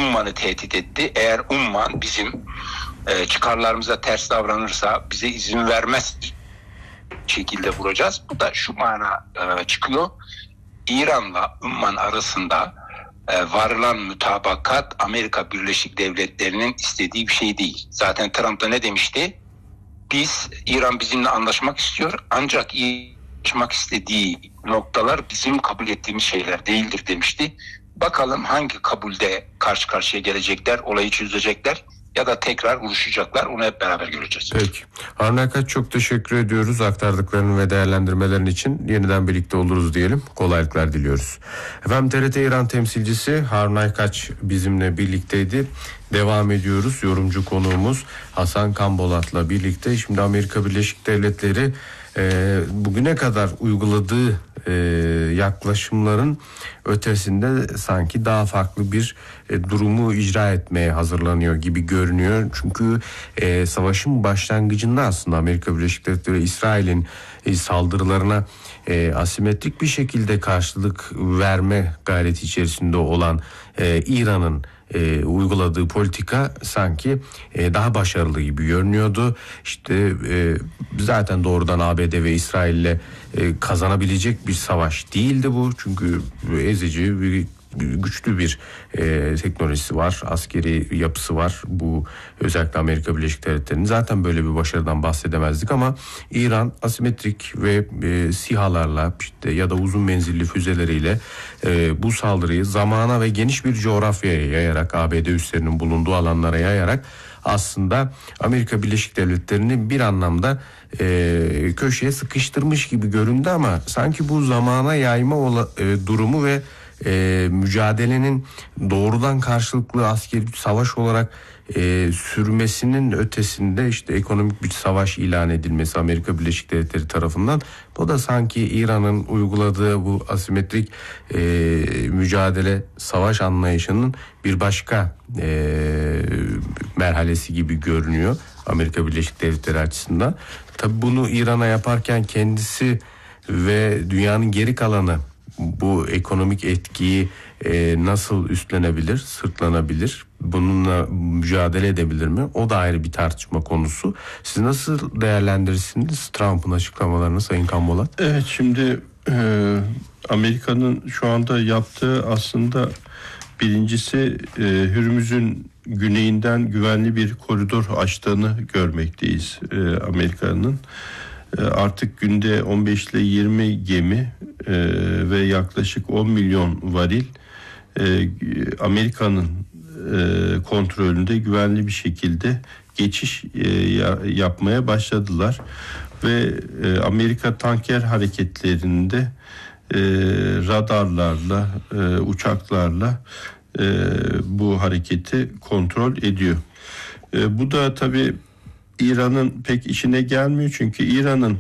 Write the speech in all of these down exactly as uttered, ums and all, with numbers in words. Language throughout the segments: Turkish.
Umman'ı tehdit etti. Eğer Umman bizim e, çıkarlarımıza ters davranırsa bize izin vermez şekilde vuracağız. Bu da şu mana e, çıkıyor. İran'la Umman arasında e, varılan mütabakat Amerika Birleşik Devletleri'nin istediği bir şey değil. Zaten Trump da ne demişti? Biz, İran bizimle anlaşmak istiyor ancak anlaşmak istediği noktalar bizim kabul ettiğimiz şeyler değildir demişti. Bakalım hangi kabulde karşı karşıya gelecekler, olayı çözecekler ya da tekrar vuruşacaklar, onu hep beraber göreceğiz. Peki. Harun Aykaç, çok teşekkür ediyoruz aktardıkların ve değerlendirmelerin için. Yeniden birlikte oluruz diyelim. Kolaylıklar diliyoruz. Efendim, T R T İran temsilcisi Harun Aykaç bizimle birlikteydi. Devam ediyoruz. Yorumcu konuğumuz Hasan Kanbolat'la birlikte. Şimdi Amerika Birleşik Devletleri e, bugüne kadar uyguladığı e, yaklaşımların ötesinde sanki daha farklı bir e, durumu icra etmeye hazırlanıyor gibi görünüyor. Çünkü e, savaşın başlangıcında aslında Amerika Birleşik Devletleri İsrail'in e, saldırılarına e, asimetrik bir şekilde karşılık verme gayreti içerisinde olan e, İran'ın E, uyguladığı politika sanki e, daha başarılı gibi görünüyordu. İşte e, zaten doğrudan A B D ve İsrail'le e, kazanabilecek bir savaş değildi bu. Çünkü ezici bir güçlü bir e, teknolojisi var, askeri yapısı var. Bu özellikle Amerika Birleşik Devletleri'nin zaten böyle bir başarıdan bahsedemezdik ama İran asimetrik ve e, SİHA'larla işte ya da uzun menzilli füzeleriyle e, bu saldırıyı zamana ve geniş bir coğrafyaya yayarak, A B D üslerinin bulunduğu alanlara yayarak aslında Amerika Birleşik Devletleri'ni bir anlamda e, köşeye sıkıştırmış gibi göründü ama sanki bu zamana yayma ola, e, durumu ve E, mücadelenin doğrudan karşılıklı askeri savaş olarak e, sürmesinin ötesinde işte ekonomik bir savaş ilan edilmesi Amerika Birleşik Devletleri tarafından, bu da sanki İran'ın uyguladığı bu asimetrik e, mücadele savaş anlayışının bir başka e, merhalesi gibi görünüyor Amerika Birleşik Devletleri açısından. Tabii bunu İran'a yaparken kendisi ve dünyanın geri kalanı bu ekonomik etkiyi e, nasıl üstlenebilir, sırtlanabilir, bununla mücadele edebilir mi? O da ayrı bir tartışma konusu. Siz nasıl değerlendirirsiniz Trump'ın açıklamalarını Sayın Kanbolat? Evet, şimdi e, Amerika'nın şu anda yaptığı aslında birincisi e, Hürmüz'ün güneyinden güvenli bir koridor açtığını görmekteyiz e, Amerika'nın. Artık günde on beş ile yirmi gemi e, ve yaklaşık on milyon varil e, Amerika'nın e, kontrolünde güvenli bir şekilde geçiş e, ya, yapmaya başladılar. Ve e, Amerika tanker hareketlerinde e, radarlarla, e, uçaklarla e, bu hareketi kontrol ediyor. E, bu da tabii İran'ın pek işine gelmiyor, çünkü İran'ın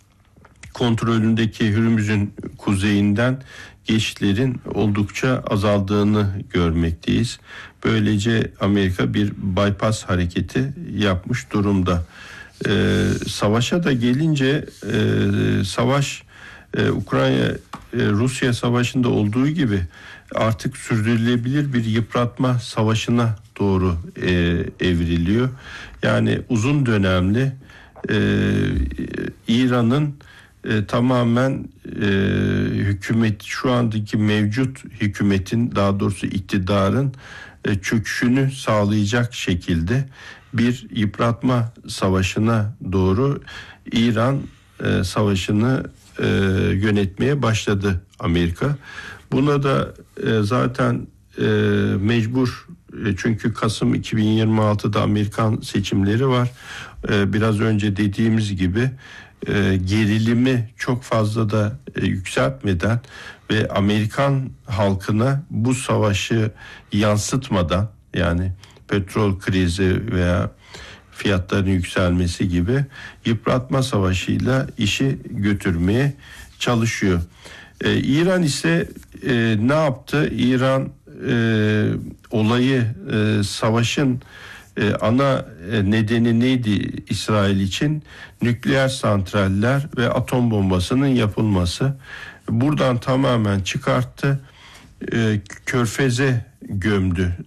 kontrolündeki Hürmüz'ün kuzeyinden geçişlerin oldukça azaldığını görmekteyiz. Böylece Amerika bir bypass hareketi yapmış durumda. Ee, savaşa da gelince e, savaş e, Ukrayna e, Rusya savaşında olduğu gibi artık sürdürülebilir bir yıpratma savaşına doğru e, evriliyor. Yani uzun dönemli e, İran'ın e, tamamen e, hükümet, şu andaki mevcut hükümetin, daha doğrusu iktidarın e, çöküşünü sağlayacak şekilde bir yıpratma savaşına doğru İran e, savaşını e, yönetmeye başladı Amerika. Buna da e, zaten e, mecbur, e, çünkü Kasım iki bin yirmi altıda Amerikan seçimleri var. E, biraz önce dediğimiz gibi e, gerilimi çok fazla da e, yükseltmeden ve Amerikan halkına bu savaşı yansıtmadan, yani petrol krizi veya fiyatların yükselmesi gibi yıpratma savaşıyla işi götürmeye çalışıyor. Ee, İran ise e, ne yaptı? İran e, olayı, e, savaşın e, ana e, nedeni neydi İsrail için? Nükleer santraller ve atom bombasının yapılması. Buradan tamamen çıkarttı. E, Körfez'e gömdü